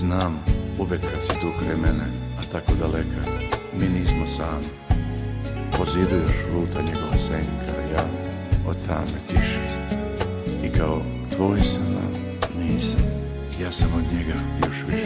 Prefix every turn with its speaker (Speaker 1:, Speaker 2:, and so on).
Speaker 1: znam, uvek kad si tu kraj mene, a tako daleka, mi nismo sami. Po zidu još luta njegova senka, ja od tame tiše. I kao tvoj sam, nisam, ja sam od njega još više.